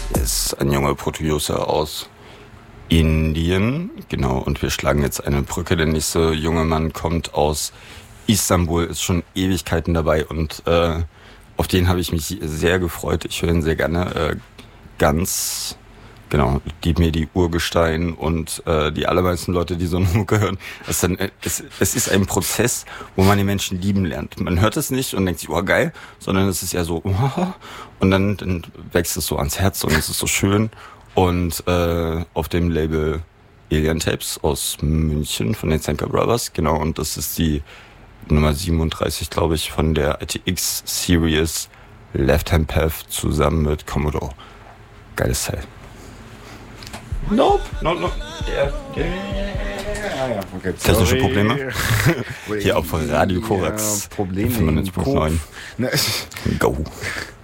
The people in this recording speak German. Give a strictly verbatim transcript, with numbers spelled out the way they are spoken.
ist ein junger Producer aus Indien, genau, und wir schlagen jetzt eine Brücke. Der nächste junge Mann kommt aus Istanbul, ist schon Ewigkeiten dabei und äh, auf den habe ich mich sehr gefreut. Ich höre ihn sehr gerne. Äh, ganz, genau, gib mir die Urgestein und äh, die allermeisten Leute, die so eine Mucke hören. Es, dann, es, es ist ein Prozess, wo man die Menschen lieben lernt. Man hört es nicht und denkt sich, oh geil, sondern es ist eher so, oh, und dann, dann wächst es so ans Herz und es ist so schön. Und äh, auf dem Label Alien Tapes aus München von den Zenker Brothers, genau, und das ist die Nummer siebenunddreißig, glaube ich, von der I T X-Series Left Hand Path zusammen mit Commodore. Geiles Teil. Nope, nope, nope. Yeah, yeah. Ja, okay, technische Probleme. Hier auf Radio Korax. Ja, Probleme fünfundneunzig Komma neun. Ne, Go.